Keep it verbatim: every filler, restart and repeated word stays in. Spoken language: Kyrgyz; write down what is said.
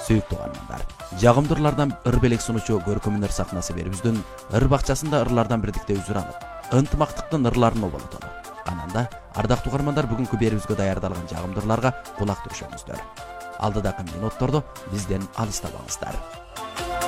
Сүйүктүү угармандар, жагымдырлардан ыр белек сунуучу көркөм өнөр сахнасы берүүбүздүн ыр бакчасында ырлардан бирдикте үзүранып, ынтымактыктын ырларын оболотону. Ананда ардактуу угармандар бүгүнкү берүүбүзгө даярдалган жагымдырларга кулак түрүшөңүздөр. Алдыдагы минутторду бизден алыстабаңыздар.